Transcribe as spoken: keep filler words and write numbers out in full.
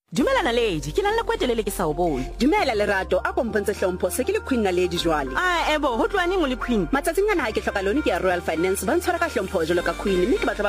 Dumela Naledi, ke na le kwetelele ke sa o bone. Dumela Lerato, a ko mpontshe hlompho se ke le Queen Naledi jwale. Ah ebo, ho tloa neng o le Queen? Matsatsing ana ha ke hloka lone ke ya Royal Finance ba ntshwara ka hlompho jwalo ka Queen mme ke batla